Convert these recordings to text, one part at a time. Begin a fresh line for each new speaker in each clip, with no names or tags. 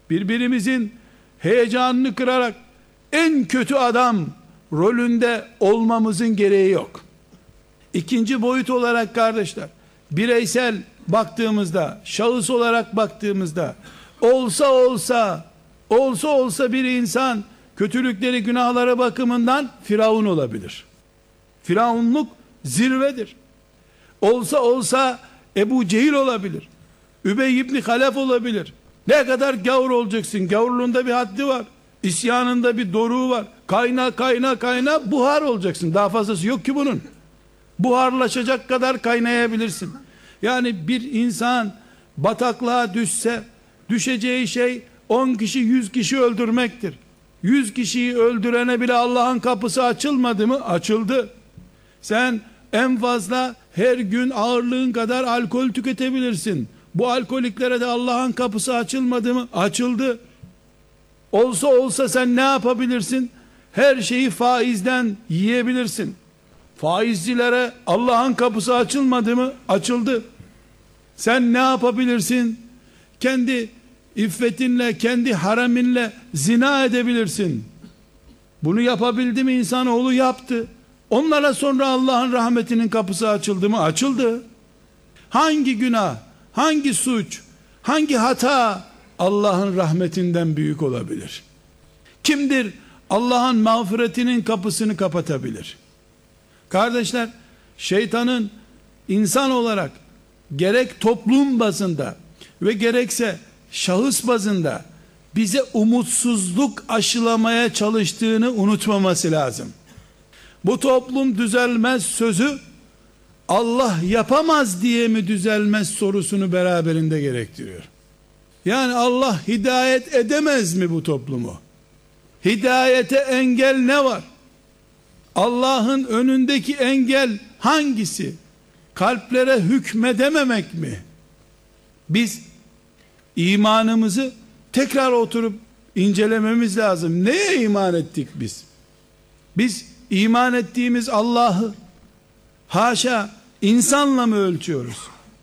birbirimizin heyecanını kırarak en kötü adam rolünde olmamızın gereği yok. İkinci boyut olarak kardeşler, bireysel baktığımızda, şahıs olarak baktığımızda, olsa bir insan kötülükleri, günahları bakımından Firavun olabilir. Firavunluk zirvedir. Olsa Ebu Cehil olabilir. Übey ibn Halef olabilir. Ne kadar gavur olacaksın? Gavurluğunda bir haddi var. İsyanında bir doruğu var. Kayna buhar olacaksın. Daha fazlası yok ki bunun. Buharlaşacak kadar kaynayabilirsin. Yani bir insan bataklığa düşse, düşeceği şey 10 kişi 100 kişi öldürmektir. 100 kişiyi öldürene bile Allah'ın kapısı açılmadı mı? Açıldı. Sen en fazla her gün ağırlığın kadar alkol tüketebilirsin. Bu alkoliklere de Allah'ın kapısı açılmadı mı? Açıldı. Olsa sen ne yapabilirsin? Her şeyi faizden yiyebilirsin. Faizcilere Allah'ın kapısı açılmadı mı? Açıldı. Sen ne yapabilirsin? Kendi iffetinle, kendi hareminle zina edebilirsin. Bunu yapabildi mi insanoğlu? Yaptı. Onlara sonra Allah'ın rahmetinin kapısı açıldı mı? Açıldı. Hangi günah, hangi suç, hangi hata Allah'ın rahmetinden büyük olabilir? Kimdir Allah'ın mağfiretinin kapısını kapatabilir? Kardeşler, şeytanın insan olarak gerek toplum bazında ve gerekse şahıs bazında bize umutsuzluk aşılamaya çalıştığını unutmaması lazım. Bu toplum düzelmez sözü Allah yapamaz diye mi düzelmez sorusunu beraberinde gerektiriyor. Yani Allah hidayet edemez mi bu toplumu? Hidayete engel ne var? Allah'ın önündeki engel hangisi? Kalplere hükmedememek mi? Biz imanımızı tekrar oturup incelememiz lazım. Neye iman ettik biz? Biz iman ettiğimiz Allah'ı haşa insanla mı ölçüyoruz?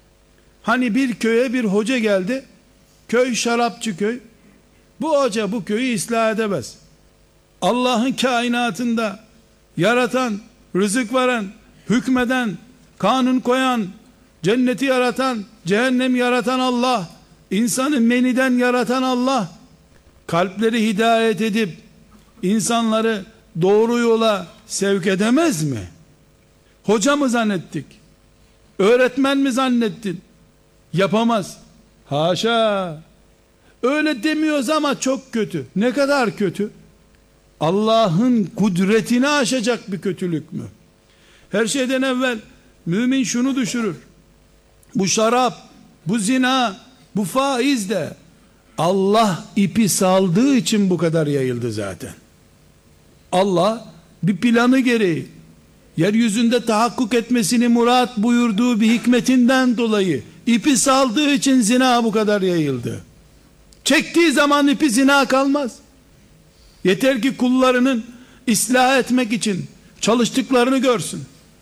Hani bir köye bir hoca geldi. Köy şarapçı köy. Bu hoca bu köyü ıslah edemez. Allah'ın kainatında yaratan, rızık veren, hükmeden, kanun koyan, cenneti yaratan, cehennemi yaratan Allah, insanı meniden yaratan Allah, kalpleri hidayet edip insanları doğru yola sevk edemez mi? Hoca mı zannettik? Öğretmen mi zannettin? Yapamaz. Haşa. Öyle demiyoruz ama çok kötü. Ne kadar kötü? Allah'ın kudretini aşacak bir kötülük mü? Her şeyden evvel mümin şunu düşürür: bu şarap, bu zina, bu faiz de Allah ipi saldığı için bu kadar yayıldı zaten. Allah bir planı gereği yeryüzünde tahakkuk etmesini murat buyurduğu bir hikmetinden dolayı ipi saldığı için zina bu kadar yayıldı. Çektiği zaman ipi zina kalmaz. Yeter ki kullarının ıslah etmek için çalıştıklarını görsün.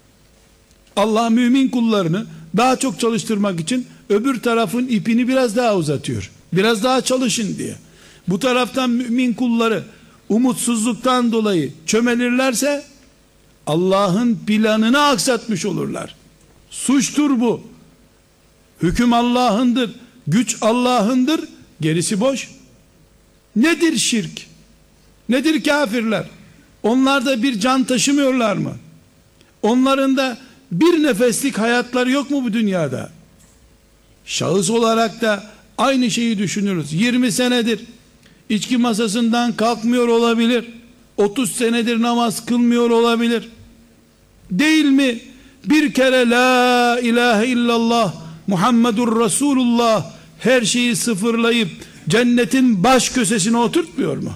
Allah mümin kullarını daha çok çalıştırmak için öbür tarafın ipini biraz daha uzatıyor. Biraz daha çalışın diye. Bu taraftan mümin kulları umutsuzluktan dolayı çömelirlerse Allah'ın planını aksatmış olurlar. Suçtur bu. Hüküm Allah'ındır, güç Allah'ındır, gerisi boş. Nedir şirk? Nedir kafirler? Onlar da bir can taşımıyorlar mı? Onların da bir nefeslik hayatları yok mu bu dünyada? Şahıs olarak da aynı şeyi düşünürüz. 20 senedir içki masasından kalkmıyor olabilir. 30 senedir namaz kılmıyor olabilir. Değil mi? Bir kere la ilahe illallah Muhammedur Resulullah her şeyi sıfırlayıp cennetin baş köşesine oturtmuyor mu?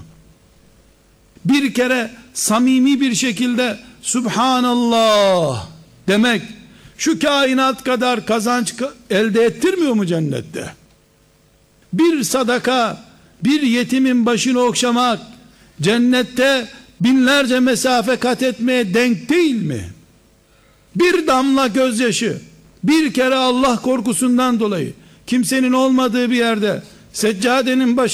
Bir kere samimi bir şekilde Subhanallah demek şu kainat kadar kazanç elde ettirmiyor mu cennette? Bir sadaka, bir yetimin başını okşamak cennette binlerce mesafe kat etmeye denk değil mi? Bir damla gözyaşı, bir kere Allah korkusundan dolayı kimsenin olmadığı bir yerde seccadenin